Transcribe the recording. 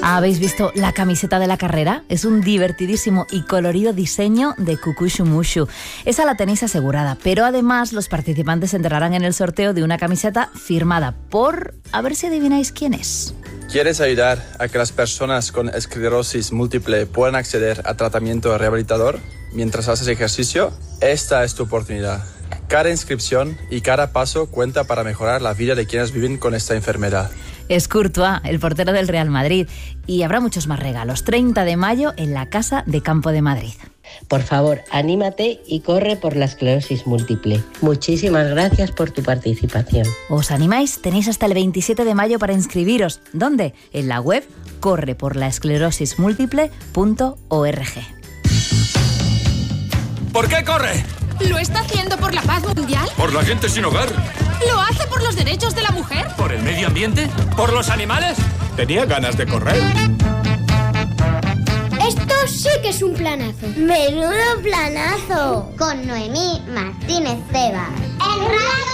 ¿Habéis visto la camiseta de la carrera? Es un divertidísimo y colorido diseño de Kukushumushu. Esa la tenéis asegurada, pero además los participantes entrarán en el sorteo de una camiseta firmada por... A ver si adivináis quién es. ¿Quieres ayudar a que las personas con esclerosis múltiple puedan acceder a tratamiento rehabilitador mientras haces ejercicio? Esta es tu oportunidad. Cada inscripción y cada paso cuenta para mejorar la vida de quienes viven con esta enfermedad. Es Courtois, el portero del Real Madrid. Y habrá muchos más regalos. 30 de mayo en la Casa de Campo de Madrid. Por favor, anímate y corre por la esclerosis múltiple. Muchísimas gracias por tu participación. ¿Os animáis? Tenéis hasta el 27 de mayo para inscribiros. ¿Dónde? En la web correporlaesclerosismúltiple.org. ¿Por qué corre? ¿Lo está haciendo por la paz mundial? ¿Por la gente sin hogar? ¿Lo hace por los derechos de la mujer? ¿Por el medio ambiente? ¿Por los animales? Tenía ganas de correr. Esto sí que es un planazo. ¡Menudo planazo! Con Noemí Martínez Tebas. En Radio